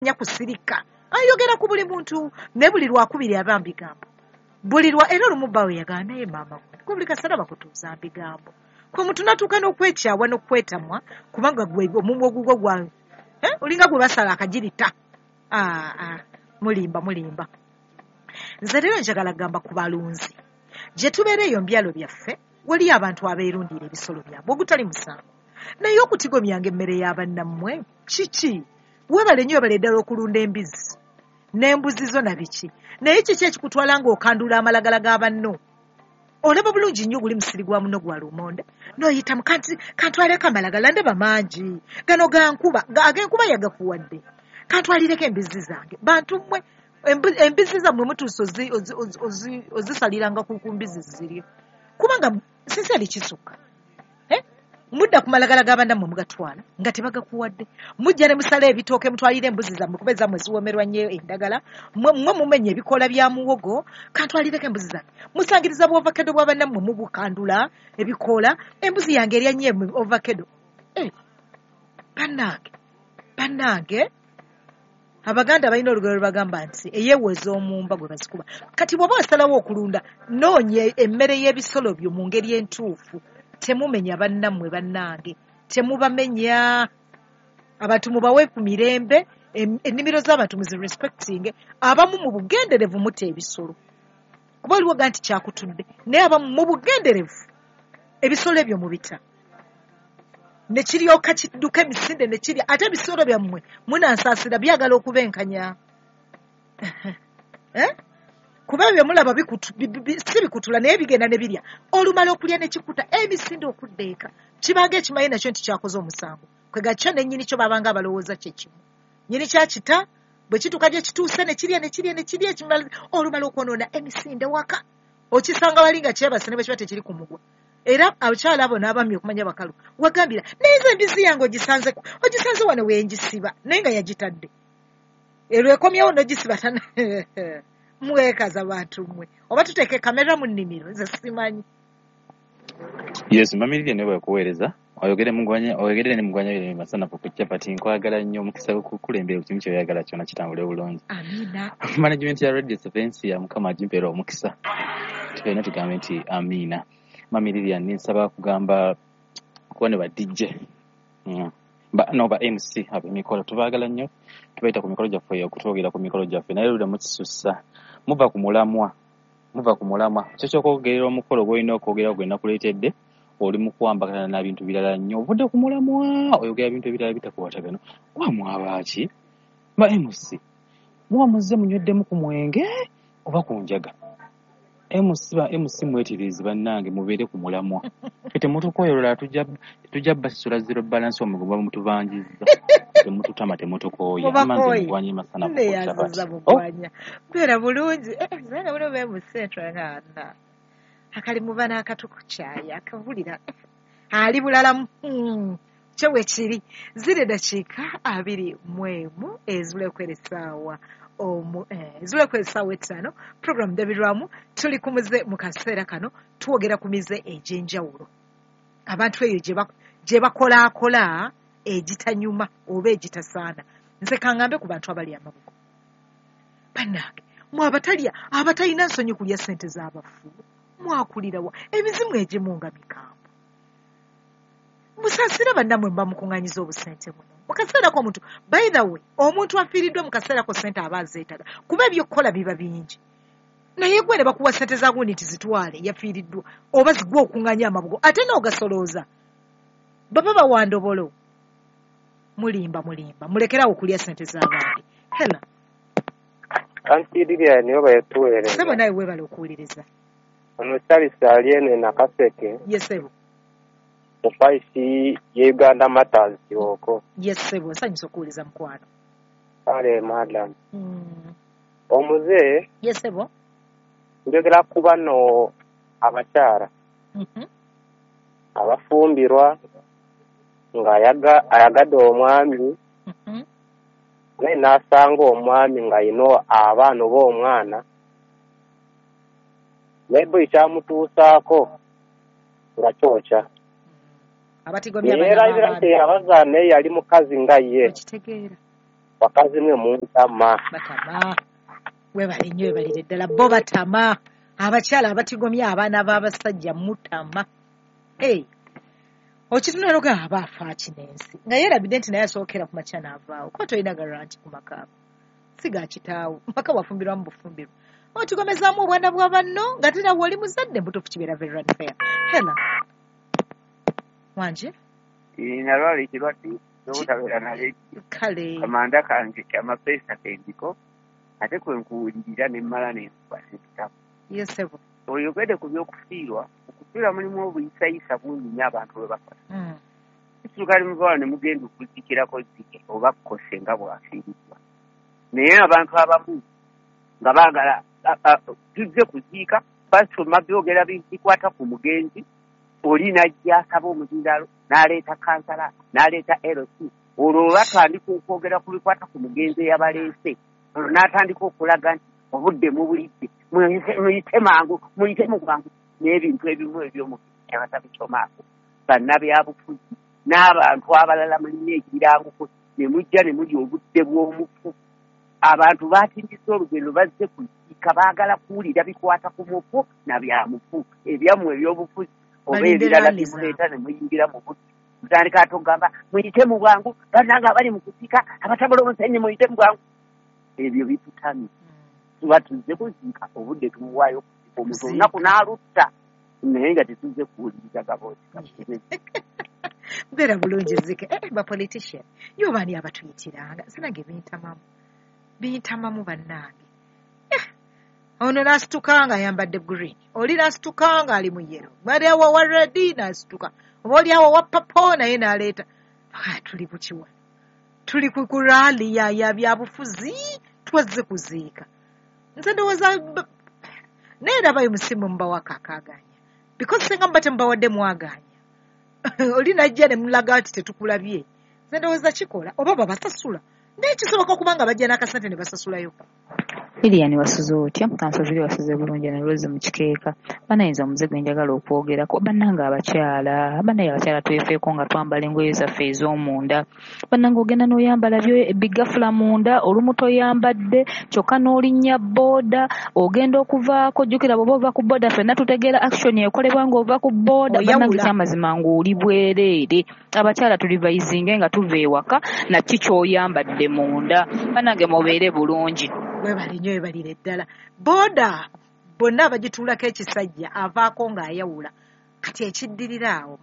kusirika ayogera ku buli muntu ne buli lwakubiri abambigambo buli lwa era olumubbawe yagamba naye maama gwe buli kaseera bakutuuza mbigambo kwe muntu natuuka n'okwekyawa n'okwetamwa kubanga gwe omumwa ogugwo gwawe olinga gwe basala akagirita mulimba nze rero njagala kugamba ku balunzi gye tubeera eyo mbyalo byaffe waliyo abantu abeerundira ebisolo byabwe ogutali musango naye okutigomyanga emmere y'abannammwe kiki webale nnyo webale ddala okulunda embizi n'embuzi zo na biki naye kiki ekikutwala ng'okandula amalagala g'abanno olaba bulungi nnyo oguli musiri gwa muno gwa lumonde n'oyitamu kantwaleko amalagala ndaba mangi gano gankuba ag'enkuba yagafuwadde kantwalireko embizi zange bantu mmwe embizi zammwe mutuusa ozisaliranga ku mbizi ziryo kubanga sinsi ali kisukka mudda ku malagala g'abannammwe mugatwala nga tebagakuwadde mujja ne musala ebitooke mutwalire embuzi zammwe kuba ezammwe ziwomerwa nnyo endagala mmwe mumenya ebikoola bya muwogo kantwalireko embuzi zange musangiriza bw'ovakedo bw'abannammwe mubukandula ebikoola embuzi yange erya nnyo ovakedo bannange abaganda balina olugero lubagamba nti eyeeweza omumba gwe bazikuba kati bw'oba wasalawo okulunda noonya emmere y'ebisolo byo mu ngeri entuufu temumenya bannammwe bannange temubamenya abantu mubawe ku mirembe ennimiro z'abantu muzirespecting abamu mu bugenderevu muta ebisolo kuba oliwoga nti kyakutudde naye abamu mu bugenderevu ebisolo ebyo mubita ne kiryoka kidduka emisinde ne kirya ate ebisolo byammwe munansaasira byagala okubenkanya kuba ebyo mulaba si bikutula naye bigenda ne birya olumala okulya ne kikuta emisinde okuddeeka kibanga ekimanyi nakyo nti kyakoze omusango kwegakyo nennyini kyo babanga abalowooza kyekimu nyini kyakita bwe kituuka gye kituuse ne kirya ekimala olumala okwonoona emisinde waka okisanga wali nga kyebase ne bwe kiba tekiri ku mugwa era abakyala abo n'abami okumanya bakalu wagambira naye nze embizi yange ogisanze wano wenjisiba naye nga yagitadde erwekomyewo n'ogisiba mwekaza bantu mmwe oba tuteeke kamera mu nnimiro nze simanyi yes mamirire ne bwekuweereza oyogere ne mugwanya bire masanafu ku chapati nkwagala nnyo omukisa okukulembera ekimu kyoyagala kyonna kitambule bulungi amina management ya radio sevensi ya mukama agimpera omukisa tugenda tugambe nti amina mamirire ninsaba kugamba kuone ba DJ ba MC ab'emikolo tubaagala nnyo tubaita ku mikolo gyaffe okutwogera ku mikolo gyaffe naye lula mukisussa muva ku mulamwa kyo kyokwogerera omukolo gwolina okwogera gwe nakuleetedde oli mu kwambagana n'ebintu birala nnyo obudde ku mulamwa oyogera ebintu ebirala bitakwatagano wamwabaaki ba MC muba muzze munyweddemu ku mwenge oba ku njaga MC mwetirizi bannange mubeere ku mulamwa temutukoyolera tujja basisula zero balance omugumba mutubanjizza temututama temutukooya amanzi mugwanye masana mugwanya beera bulungi zana buno be musentrangana akali mubana akatukukyaya akavulira ali bulala kyewe kiri zire dakiika 21 ezulekweresaawa ezulekweresaawa 5 program David Ramu tuli kumuze mu kaseera kano twogera ku mize egy'enjawulo abantu eyo gye bakolaakola egitanyuma oba egitasaana nze kangambe ku bantu abali amabugo bannange mwe abatalina nsonyi kulya ssente z'abafu mwakulirawa emizimu egimu nga mikambo musaasira bannammwe mba mukuŋŋanyiza obusente muno mu kaseera k'omuntu by the way omuntu afiiriddwe mu kaseera ko ssente aba azeetaga kuba ebyokukola biba bingi naye gwe ne bakuwa ssente za gundi nti zitwale yafiiriddwa oba zigwa okuŋŋanya amabugo ate n'ogasoloza baba bawandobolo mulimba mulekerawo okulya ssente z'abandi hela Antirira niyo bayetuwere. Sebo naye webale okuwuliriza. Ono Charles Aliene na Kaseke. Yesebo. Mufaisi ye Uganda Matters yoko. Yesebo nsanyusa okuwuliriza mukwano. Ale madam. Omuze. Yesebo. Njogera kuba no abakyara. Abafumbirwa nga ayagadde omwami. Naye n'asanga omwami nga yino abaana oba omwana naye bwe kyamutuusaako nga kyokya era nti abazaana naye yali mukazi nga ye wakazi mwe muntama batama webale nnyo webalire ddala bo batama abakyala abatigomya abaana b'abasajja mutama okitunula oga abaafa kinensi nga yeerabidde nti naye asookera ku makya n'avaawo ko tolina garanti ku makaabo si ga kitaawo maka wafumbirwamu bufumbirwa otigomezaamu obwana bwa banno nga tena bw'oli muzadde mbutuufu kibeera very unfair hela wanje nalwala ekirwadde n'obutabeera naleediyo kale amanda kange amapeesa kendiko ate kwe nkuwulirira ne mmala nenkwasa ekitabo yesebo oyogedde ku by'okufiirwa okufiirwa mulimu obuyisayisa bungi nnyo abantu bwe bakola kituuka limuvawo ne mugenda okuzikirako zike oba kukose nga bwafiiriddwa naye abantu abamu nga baagala tuzze kuziika basoma byogera bikwata ku mugenzi oli najja asaba omuzindalo n'aleeta kansala n'aleeta LC olwo batandika okwogera ku bikwata ku mugenzi eyabaleese olwo n'atandika okulaga nti obudde mubulidde muyite mangu muyite mu bwangu n'ebintu ebimu eby'omukiti abatabicomaako bannabyabufuzi n'abantu abalala mulina ekiranguko ne mujja ne muli obudde bw'omufu abantu baatindisa olugendo bazze kuziika baagala kuwulira bikwata ku mufu na byamufu ebyammwe eby'obufuzi oba ebirala bimuleeta ne muyingira mu budde mutandika ate okugamba muyite mu bwangu bannanga abali mu kuziika abatabula omusenyi muyite mu bwangu ebyo bitutamye tuba tuzze kuziika obudde tumuwaayo kuziika omuntu olunaku n'alutta naye nga tetuzze kuwuliriza gabooti mbeera bulungi zike bapolitician yo baani abatuyitiranga sinange bintamamu bannange ono n'asituka nga ayambadde green oli n'asituka nga ali mu yero bali awo wa redi n'asituka oba oli awo wa papo naye n'aleeta tuli ku kiwa tuli ku raali ya byabufuzi twazze kuziika nze ndowooza naye rabayo musimu mbawakakaaganya because senga mba temubawadde mwaganya oli najja ne mulaga ati tetukulabye nze ndowooza kikola oba babasasula naye kisoboka okubanga bajja n'akasente ne basasulayo Lilian wasuze otya kansaziri wasuze bulungi ne Rose mu kikeeka banayinza omuze gwe njagala okwogerako bannanga abakyala twefeeko nga twambala engoye zaffe ez'omunda bannanga ogenda n'oyambala bigafula munda olumu toyambadde kyokka n'olinnya booda ogenda okuvaako jjukira bw'oba ova ku booda ffenna tutegeera action ekolebwa ng'ova ku booda bannanga ekyamazima ng'oli bwereere abakyala tulivayizinge nga tuva ewaka nakki ky'oyambadde munda bannange mubeere bulungi webali nnyo webalire ddala booda bonna abagituulako ekisajja avaako ng'ayawula kati ekiddirira awo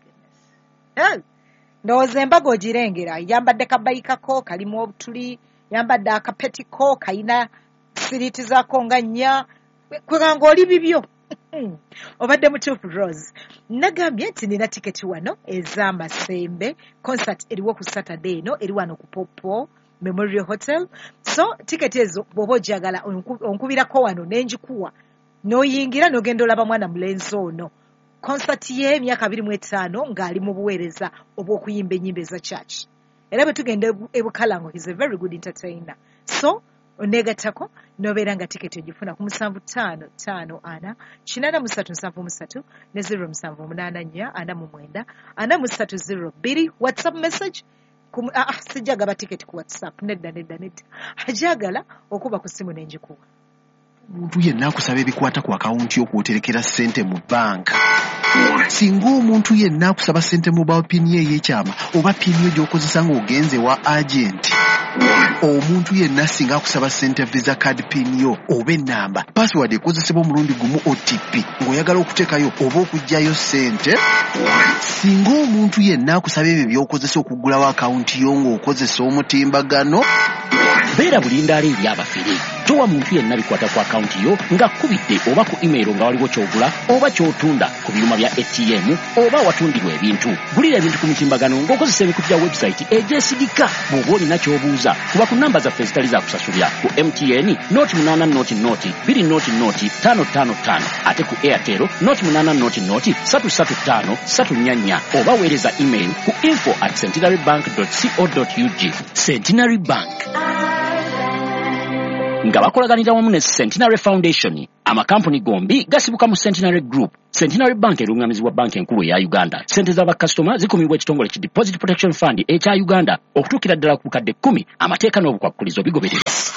ndowooza embaga ogirengera yambadde kabayikako kalimu obutuli yambadde akapetiko kalina siriiti zaako nga nnya kweganga oli bibyo obadde mutuufu Rose nagambye nti nina tiketi wano ez'amasembe concert eriwo ku Saturday eno eri wano ku Popo Memorial Hotel so tiketi ezo bw'oba ojagala onkubirako wano nenjikuwa n'oyingira n'ogenda olaba mwana mulenzi ono concert y'emyaka 25 ng'ali mu buweereza obw'okuyimba ennyimba eza church era bwe tugenda ebukalango he's a very good entertainer so oneegattako n'obeera nga tiketi ogifuna ku 7554 8373 ne 0784 439 WhatsApp message sijjagaba tiketi ku WhatsApp nedda ajagala okuba ku simu nenjikuwa omuntu yenna akusaba ebikwata ku akawunti yo kw'oterekera ssente mu banka singa omuntu yenna akusaba ssente mu pini ey'ekyama oba pini yo gy'okozesa ng'ogenze wa agenti omuntu yenna singa akusaba ssente visa card pin yo oba ennamba password ekozesebwa omulundi gumu OTP ng'oyagala okuteekayo oba okuggyayo ssente singa omuntu yenna akusaba ebyo by'okozesa okuggulawo akawunti yo ng'okozesa omutimbagano beera bulindaala eri abafere towa muntu yenna bikwata ku akawunti yo ng'akkubidde oba ku email nga waliwo ky'ogula oba ky'otunda ku byuma bya ATM oba watundirwa ebintu gulira ebintu ku mutimbagano ng'okozesa emikutu gya website egyesigika bw'oba olina ky'obuuza kuba ku namba zaffe ezitali za kusasulira ku MTN noti 8 noti 2 noti 555 ate ku Airtel noti 8 noti 335 344 oba weereza email ku info@centenarybank.co.ug. Centenary Bank. nga bakolaganira wamu ne Centenary Foundation. Amakampuni gombi gasibuka mu Centenary Group. Centenary Bank erungamizibwa banki enkulu eya Uganda. Sente z'abakasitoma zikumibwa ekitongole ki Deposit Protection Fund ekya Uganda okutuukira ddala ku bukadde 10 amateeka n'obukwakkulizo bigobererwa.